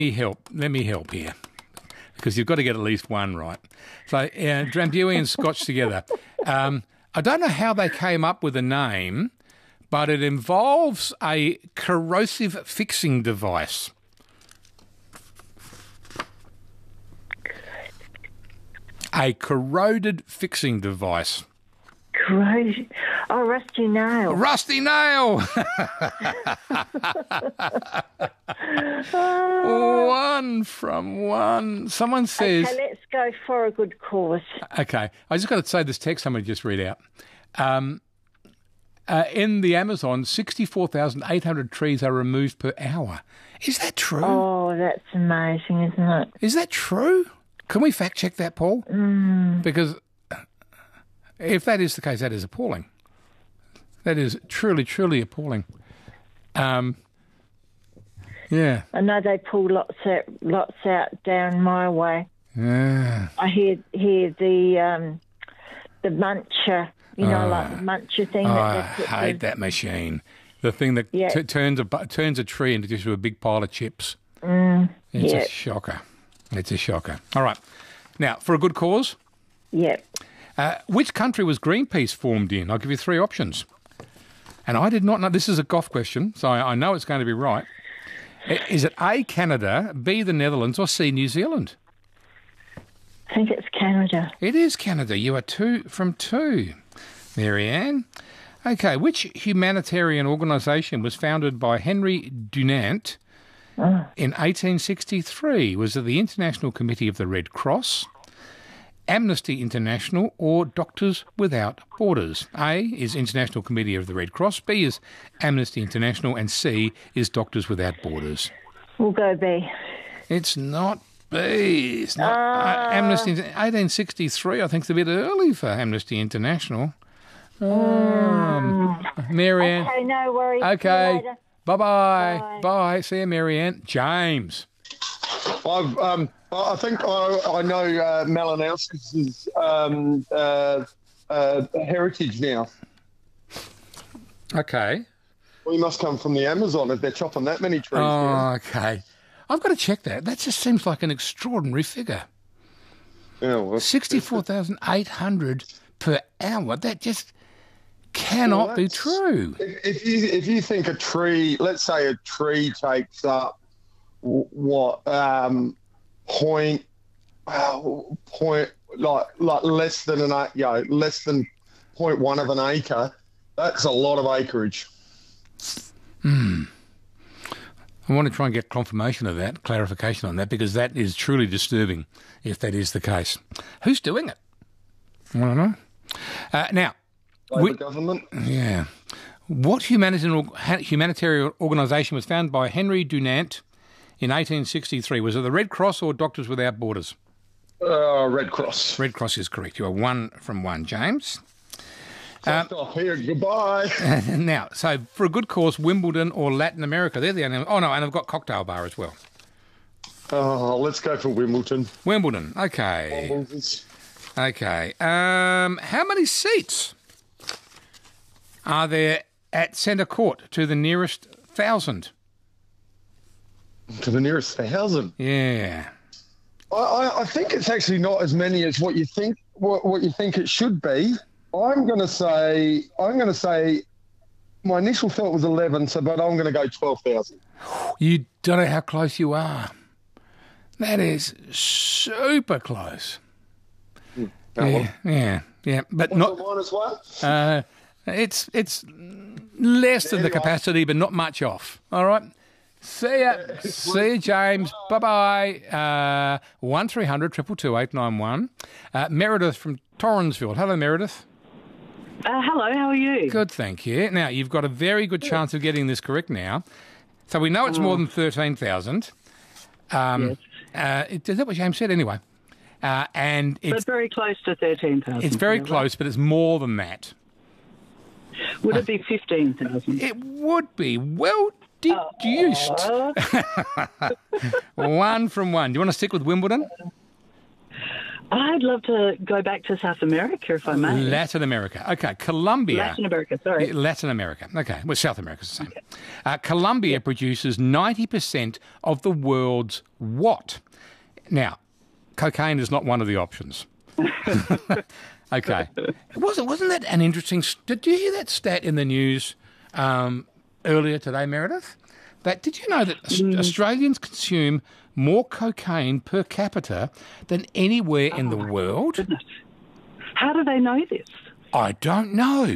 Let me help here, because you've got to get at least one right. So, Drambuie and Scotch together. I don't know how they came up with the name, but it involves a corrosive fixing device. A corroded fixing device. Corrosion. Oh, rusty nail. Rusty nail! 1 from 1. Someone says... Okay, let's go for a good cause. Okay. I just got to say this text somebody just read out. In the Amazon, 64,800 trees are removed per hour. Is that true? Oh, that's amazing, isn't it? Is that true? Can we fact check that, Paul? Because if that is the case, that is appalling. That is truly, truly appalling. Yeah. I know they pull lots out down my way. Yeah. I hear the muncher, like the muncher thing. I hate that machine. The thing that turns a tree into just a big pile of chips. It's a shocker. It's a shocker. All right. Now, for a good cause. Yep. Which country was Greenpeace formed in? I'll give you 3 options. And I did not know. This is a golf question, so I know it's going to be right. Is it A, Canada, B, the Netherlands, or C, New Zealand? I think it's Canada. It is Canada. You are 2 from 2, Marianne. Okay, which humanitarian organisation was founded by Henry Dunant in 1863? Was it the International Committee of the Red Cross, Amnesty International, or Doctors Without Borders? A is International Committee of the Red Cross, B is Amnesty International, and C is Doctors Without Borders. We'll go B. It's not B. It's not Amnesty. 1863, I think, is a bit early for Amnesty International. Marianne. Okay, no worries. Okay. Bye-bye. Bye. See you, Marianne. James. I think I know Malinowski's heritage now. Okay. We must come from the Amazon if they're chopping that many trees. Oh, okay. I've got to check that. That just seems like an extraordinary figure. Yeah, well, 64,800 per hour. That just cannot be true. If you think a tree, let's say a tree takes up point like less than less than 0.1 of an acre, that's a lot of acreage. I want to try and get confirmation of that, clarification on that, because that is truly disturbing if that is the case. Who's doing it? I don't know. Now, Labor government. Yeah. What humanitarian organisation was founded by Henry Dunant in 1863? Was it the Red Cross or Doctors Without Borders? Red Cross. Red Cross is correct. You are 1 from 1, James. Off here. Goodbye. Now, so for a good cause, Wimbledon or Latin America, they're the only... Oh, no, and I've got Cocktail Bar as well. Oh, let's go for Wimbledon. Wimbledon, okay. Okay. How many seats are there at Centre Court to the nearest 1,000? To the nearest 1,000? Yeah. I think it's actually not as many as what you think. What you think it should be. I'm going to say. My initial thought was 11, but I'm going to go 12,000. You don't know how close you are. That is super close. Yeah. But what's not minus one. It's less than the capacity, but not much off. All right. See ya, James. Bye-bye. 1300 222 891. Meredith from Torrensville. Hello, Meredith. Hello, how are you? Good, thank you. Now, you've got a very good chance of getting this correct now. So we know it's more than 13,000. Yes. Is that what James said? Anyway. And it's very close to 13,000. It's very close, but it's more than that. Would it be 15,000? It would be. Well deduced. 1 from 1. Do you want to stick with Wimbledon? I'd love to go back to South America, if I may. Latin America. Okay, Colombia. Latin America, sorry. Latin America. Okay, well, South America's the same. Colombia produces 90% of the world's what? Now, cocaine is not one of the options. Okay. Wasn't that an interesting... Did you hear that stat in the news earlier today, Meredith? Did you know that Australians consume more cocaine per capita than anywhere in the world? Goodness. How do they know this? I don't know.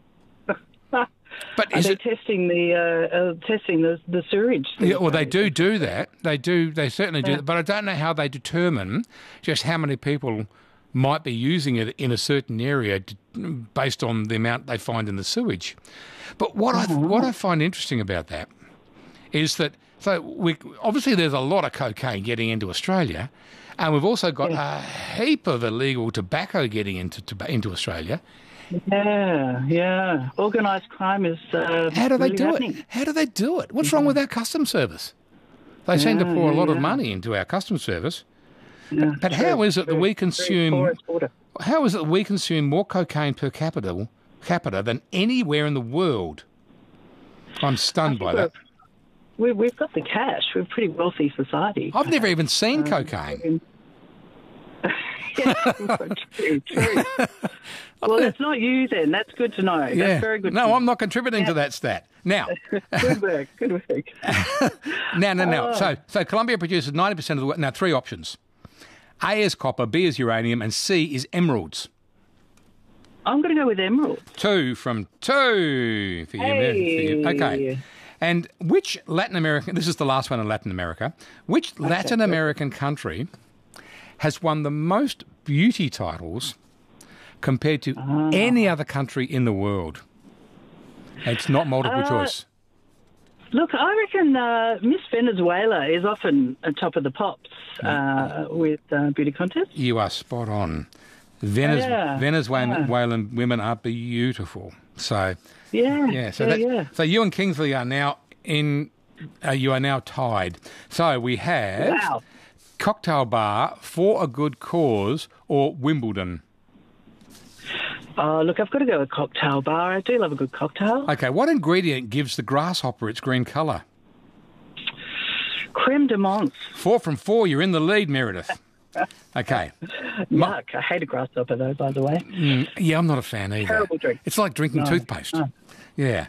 But Are they testing the sewage? Yeah, well, they do that. They certainly do. But I don't know how they determine just how many people might be using it in a certain area based on the amount they find in the sewage. But what I find interesting about that is that obviously there's a lot of cocaine getting into Australia, and we've also got a heap of illegal tobacco getting into Australia. Yeah. Organised crime is How do they do happening. it? How do they do it? What's wrong with our customs service? They seem to pour a lot of money into our customs service. Yeah, but how is it that we consume? Border. How is it that we consume more cocaine per capita than anywhere in the world? I'm stunned by that. We've got the cash. We're a pretty wealthy society. I've never even seen cocaine. True. Well, that's not you then. That's good to know. Yeah. That's very good. No, I'm not contributing to that stat. Now, Good work. No. So Colombia produces 90% of the world. Now, three options. A is copper, B is uranium, and C is emeralds. I'm going to go with emerald. 2 from 2 for you. Hey. Okay. And which Latin American, this is the last one in Latin America, which Latin American country has won the most beauty titles compared to any other country in the world? It's not multiple choice. Look, I reckon Miss Venezuela is often on top of the pops with beauty contests. You are spot on. Venezuelan women are beautiful. So So you and Kingsley are now tied. So we have Cocktail Bar, For a Good Cause, or Wimbledon. Oh, look, I've got to go with Cocktail Bar. I do love a good cocktail. Okay, what ingredient gives the grasshopper its green colour? Creme de menthe. 4 from 4, you're in the lead, Meredith. Okay. Yuck, I hate a grasshopper though, by the way. Yeah, I'm not a fan either. Terrible drink. It's like drinking toothpaste. No. Yeah.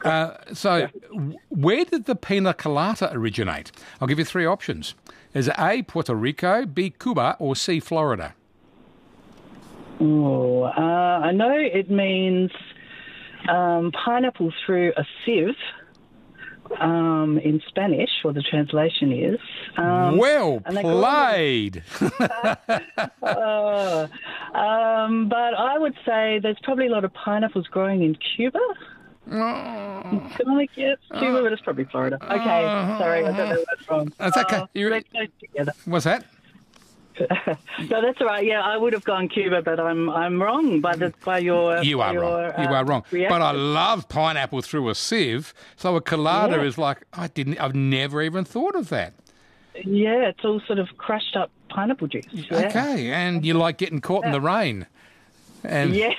Where did the pina colada originate? I'll give you 3 options. Is it A, Puerto Rico, B, Cuba, or C, Florida? Oh, I know it means pineapple through a sieve in Spanish, or the translation is. Well played. But I would say there's probably a lot of pineapples growing in Cuba. Can I guess Cuba, but it's probably Florida. Okay, sorry, I don't know what's wrong. That's okay. Let's go together. What's that? No, that's all right. Yeah, I would have gone Cuba, but I'm wrong. By your You are wrong. You are wrong. reaction. But I love pineapple through a sieve. So a colada is like I've never even thought of that. Yeah, it's all sort of crushed up pineapple juice. Yeah. Okay, and you like getting caught in the rain. And Yes.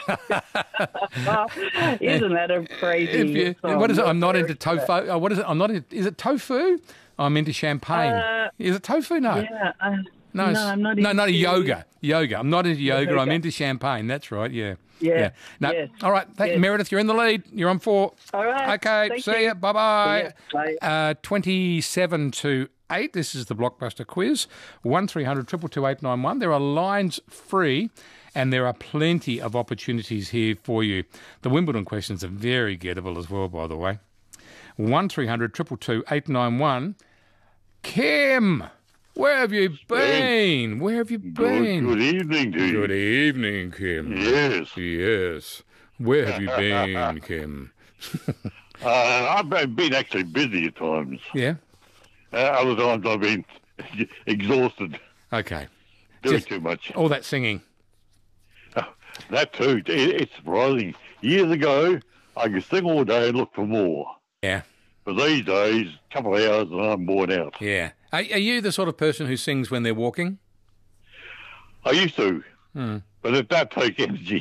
Isn't that a crazy song? what is it? I'm not into tofu. What is it? I'm not into. Is it tofu? I'm into champagne. Is it tofu? No. Yeah. No, I'm not no, into... not yoga. Yoga. I'm not into yoga. I'm Yoga. into champagne. That's right. Yeah. Yeah. No. Yes. All right. Thank you, Meredith. You're in the lead. You're on 4. All right. Okay. Thank See you. ya. Bye-bye. See ya. Bye. 27 to 8. This is the Blockbuster quiz. 1300 222 891. There are lines free, and there are plenty of opportunities here for you. The Wimbledon questions are very gettable as well, by the way. 1300 222 891. Kim, where have you been? Where have you been? Good evening to you. Good evening, Kim. Yes. Yes. Where have you been, Kim? I've been actually busy at times. Yeah? Other times I've been exhausted, Okay. doing Just too much. all that singing. That too. It's surprising. Years ago, I could sing all day and look for more. Yeah. But these days, a couple of hours and I'm worn out. Yeah. Are you the sort of person who sings when they're walking? I used to, but that takes energy.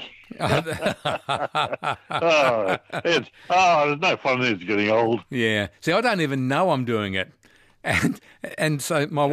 There's no fun in this getting old. Yeah. See, I don't even know I'm doing it. And so my